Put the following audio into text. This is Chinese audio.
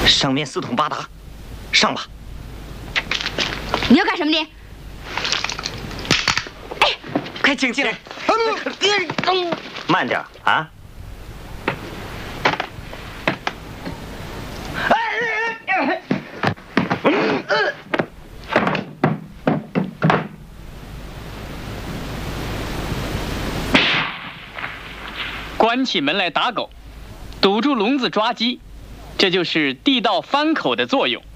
上面四通八达，上吧。 你要干什么你？哎， 快请进来。慢点啊！ 关起门来打狗，堵住笼子抓鸡，这就是地道翻口的作用。